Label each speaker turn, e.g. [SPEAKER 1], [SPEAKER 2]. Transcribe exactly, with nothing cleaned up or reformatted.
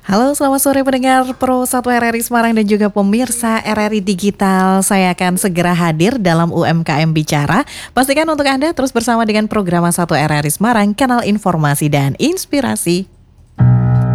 [SPEAKER 1] Halo, selamat sore pendengar Pro satu R R I Semarang dan juga pemirsa R R I Digital. Saya akan segera hadir dalam U M K M Bicara. Pastikan untuk Anda terus bersama dengan program satu R R I Semarang, kanal informasi dan inspirasi.